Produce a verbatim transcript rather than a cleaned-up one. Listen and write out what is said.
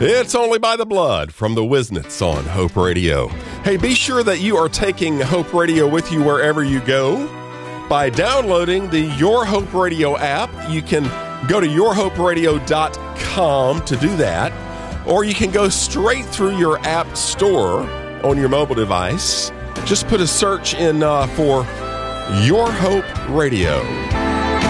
It's Only by the Blood from the Wisnets on Hope Radio. Hey, be sure that you are taking Hope Radio with you wherever you go. By downloading the Your Hope Radio app, you can go to your hope radio dot com to do that, or you can go straight through your app store on your mobile device. Just put a search in uh, for Your Hope Radio.